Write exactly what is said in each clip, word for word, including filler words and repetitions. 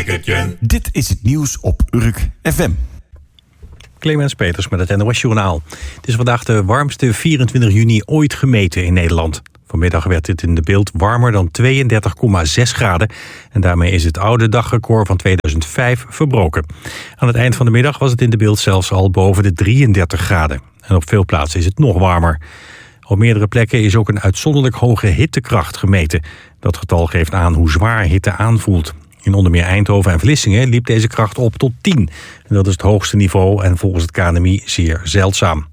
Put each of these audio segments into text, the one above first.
stickertje. Dit is het nieuws op Urk F M. Clemens Peters met het N O S-journaal. Het is vandaag de warmste vierentwintig juni ooit gemeten in Nederland. Vanmiddag werd het in De Bilt warmer dan tweeëndertig komma zes graden. En daarmee is het oude dagrecord van tweeduizend vijf verbroken. Aan het eind van de middag was het in De Bilt zelfs al boven de drieëndertig graden. En op veel plaatsen is het nog warmer. Op meerdere plekken is ook een uitzonderlijk hoge hittekracht gemeten. Dat getal geeft aan hoe zwaar hitte aanvoelt. In onder meer Eindhoven en Vlissingen liep deze kracht op tot tien. En dat is het hoogste niveau en volgens het K N M I zeer zeldzaam.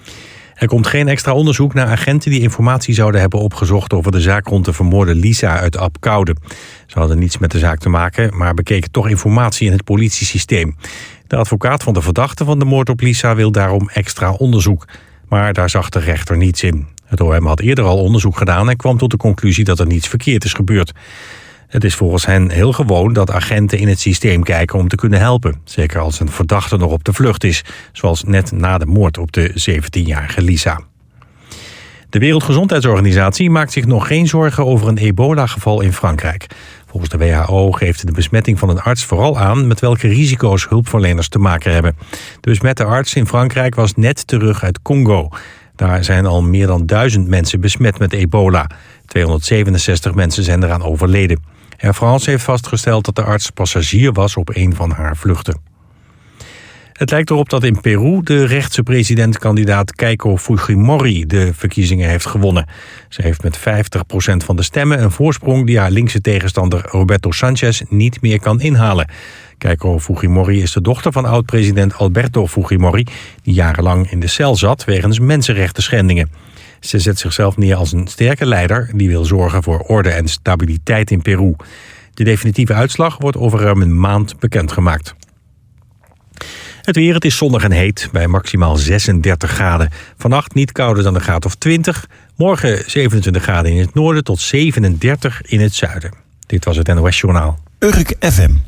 Er komt geen extra onderzoek naar agenten die informatie zouden hebben opgezocht over de zaak rond de vermoorde Lisa uit Abcoude. Ze hadden niets met de zaak te maken, maar bekeken toch informatie in het politiesysteem. De advocaat van de verdachte van de moord op Lisa wil daarom extra onderzoek. Maar daar zag de rechter niets in. Het O M had eerder al onderzoek gedaan en kwam tot de conclusie dat er niets verkeerd is gebeurd. Het is volgens hen heel gewoon dat agenten in het systeem kijken om te kunnen helpen. Zeker als een verdachte nog op de vlucht is, zoals net na de moord op de zeventienjarige Lisa. De Wereldgezondheidsorganisatie maakt zich nog geen zorgen over een ebola-geval in Frankrijk. Volgens de W H O geeft de besmetting van een arts vooral aan met welke risico's hulpverleners te maken hebben. De besmette arts in Frankrijk was net terug uit Congo. Daar zijn al meer dan duizend mensen besmet met ebola. tweehonderdzevenenzestig mensen zijn eraan overleden. Air France heeft vastgesteld dat de arts passagier was op een van haar vluchten. Het lijkt erop dat in Peru de rechtse presidentkandidaat Keiko Fujimori de verkiezingen heeft gewonnen. Ze heeft met vijftig procent van de stemmen een voorsprong die haar linkse tegenstander Roberto Sanchez niet meer kan inhalen. Keiko Fujimori is de dochter van oud-president Alberto Fujimori, die jarenlang in de cel zat wegens mensenrechten schendingen. Ze zet zichzelf neer als een sterke leider die wil zorgen voor orde en stabiliteit in Peru. De definitieve uitslag wordt over ruim een maand bekendgemaakt. Het weer, het is zonnig en heet bij maximaal zesendertig graden. Vannacht niet kouder dan een graad of twintig. Morgen zevenentwintig graden in het noorden tot zevenendertig in het zuiden. Dit was het N O S-journaal. Urk F M.